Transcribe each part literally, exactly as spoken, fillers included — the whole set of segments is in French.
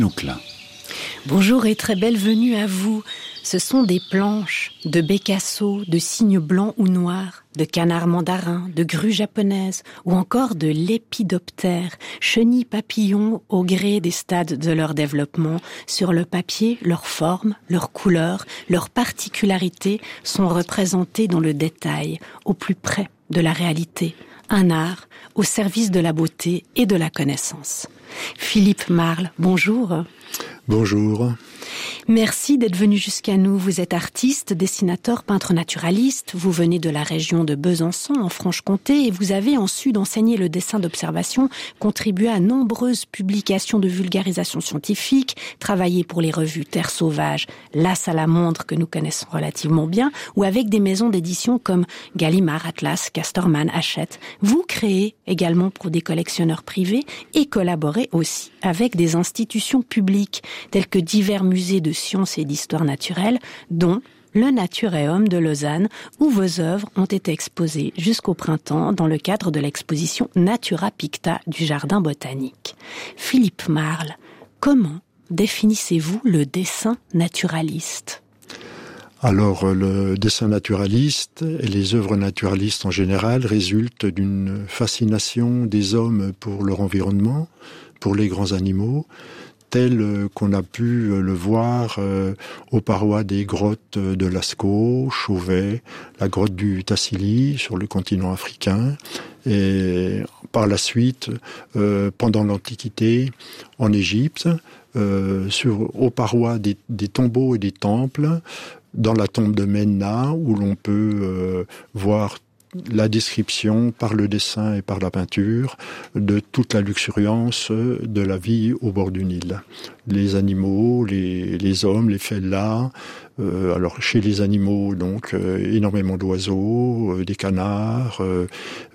Donc là. Bonjour et très belle venue à vous. Ce sont des planches de bécassos, de cygnes blancs ou noirs, de canards mandarins, de grues japonaises ou encore de lépidoptères, chenilles papillons au gré des stades de leur développement. Sur le papier, leur forme, leur couleur, leurs particularités sont représentées dans le détail, au plus près de la réalité. Un art au service de la beauté et de la connaissance. Philippe Marle, bonjour. Bonjour. Merci d'être venu jusqu'à nous. Vous êtes artiste, dessinateur, peintre naturaliste. Vous venez de la région de Besançon, en Franche-Comté, et vous avez en su d'enseigner le dessin d'observation, contribué à nombreuses publications de vulgarisation scientifique, travaillé pour les revues Terre Sauvage, La Salamandre, que nous connaissons relativement bien, ou avec des maisons d'édition comme Gallimard, Atlas, Casterman, Hachette. Vous créez également pour des collectionneurs privés et collaborez aussi avec des institutions publiques, telles que divers musées de sciences et d'histoire naturelle, dont le Naturéum de Lausanne, où vos œuvres ont été exposées jusqu'au printemps dans le cadre de l'exposition Natura Picta du Jardin botanique. Philippe Marle, comment définissez-vous le dessin naturaliste ? Alors, le dessin naturaliste et les œuvres naturalistes en général résultent d'une fascination des hommes pour leur environnement, pour les grands animaux, tel qu'on a pu le voir euh, aux parois des grottes de Lascaux, Chauvet, la grotte du Tassili sur le continent africain, et par la suite, euh, pendant l'Antiquité, en Égypte, euh, sur, aux parois des, des tombeaux et des temples, dans la tombe de Menna, où l'on peut euh, voir la description par le dessin et par la peinture de toute la luxuriance de la vie au bord du Nil. Les animaux, les, les hommes, les fellahs, euh, alors chez les animaux, donc euh, énormément d'oiseaux, euh, des canards, euh,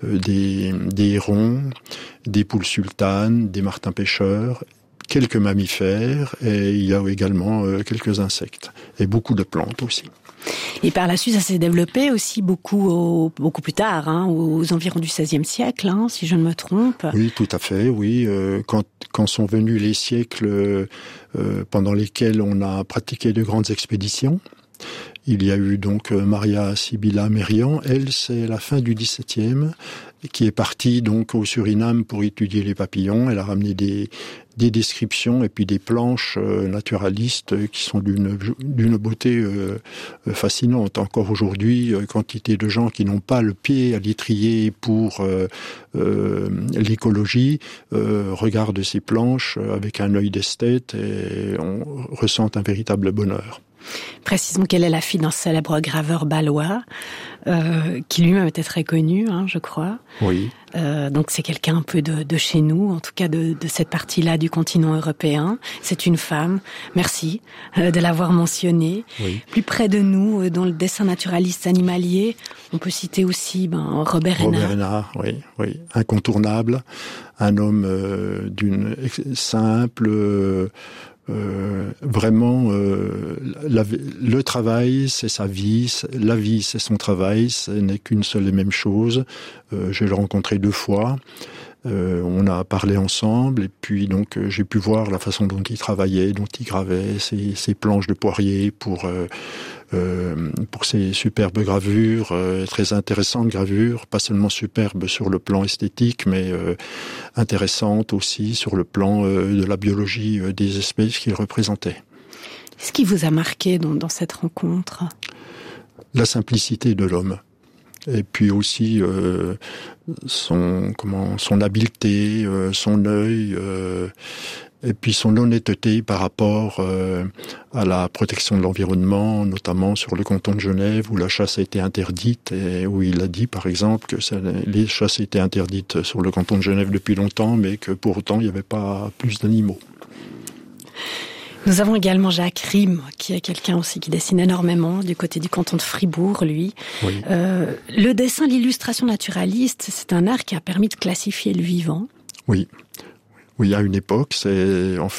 des, des hérons, des poules sultanes, des martins pêcheurs, quelques mammifères, et il y a également euh, quelques insectes, et beaucoup de plantes aussi. Et par la suite, ça s'est développé aussi beaucoup, au, beaucoup plus tard, hein, aux environs du seizième siècle, hein, si je ne me trompe. Oui, tout à fait, oui. Euh, quand, quand sont venus les siècles euh, pendant lesquels on a pratiqué de grandes expéditions, il y a eu donc Maria Sibylla Merian. Elle, c'est la fin du dix-septième, qui est partie donc au Suriname pour étudier les papillons. Elle a ramené des, des descriptions et puis des planches euh, naturalistes qui sont d'une, d'une beauté euh, fascinante. Encore aujourd'hui, euh, quantité de gens qui n'ont pas le pied à l'étrier pour euh, euh, l'écologie euh, regardent ces planches avec un œil d'esthète et on ressent un véritable bonheur. Précisons qu'elle est la fille d'un célèbre graveur balois, euh, qui lui-même était très connu, hein, je crois. Oui. Euh, donc c'est quelqu'un un peu de, de chez nous, en tout cas de, de cette partie-là du continent européen. C'est une femme, merci euh, de l'avoir mentionnée. Oui. Plus près de nous, euh, dans le dessin naturaliste animalier, on peut citer aussi ben, Robert Hénard. Robert Hénard, oui, oui, incontournable, un homme euh, d'une simple... Euh, Euh, vraiment, euh, la, le travail, c'est sa vie, la vie, c'est son travail, ce n'est qu'une seule et même chose. Euh, je l'ai rencontré deux fois. Euh, on a parlé ensemble et puis donc euh, j'ai pu voir la façon dont il travaillait, dont il gravait ses, ses planches de poirier pour euh, euh, pour ses superbes gravures, euh, très intéressantes gravures, pas seulement superbes sur le plan esthétique, mais euh, intéressantes aussi sur le plan euh, de la biologie euh, des espèces qu'il représentait. Qu'est-ce qui vous a marqué dans, dans cette rencontre ? La simplicité de l'homme. Et puis aussi euh, son comment son habileté, euh, son œil, euh, et puis son honnêteté par rapport euh, à la protection de l'environnement, notamment sur le canton de Genève où la chasse a été interdite et où il a dit par exemple que ça, les chasses étaient interdites sur le canton de Genève depuis longtemps, mais que pour autant il n'y avait pas plus d'animaux. Nous avons également Jacques Rime, qui est quelqu'un aussi qui dessine énormément, du côté du canton de Fribourg, lui. Oui. Euh, le dessin, l'illustration naturaliste, c'est un art qui a permis de classifier le vivant. Oui. Oui, à une époque, c'est en